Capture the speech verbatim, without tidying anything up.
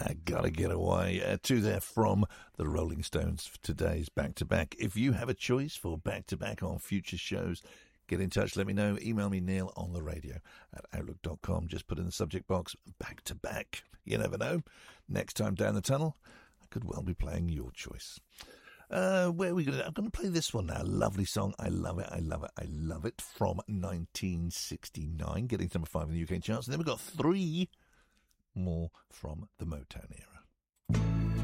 I gotta get away. Uh, two there from the Rolling Stones for today's back-to-back. If you have a choice for back-to-back on future shows, get in touch, let me know. Email me, Neil, on the radio at outlook dot com. Just put in the subject box, back-to-back. You never know. Next time down the tunnel, I could well be playing your choice. Uh, where are we going to... I'm going to play this one now. Lovely song. I love it. I love it. I love it. From nineteen sixty-nine, getting to number five in the U K charts. And then we've got three more from the Motown era.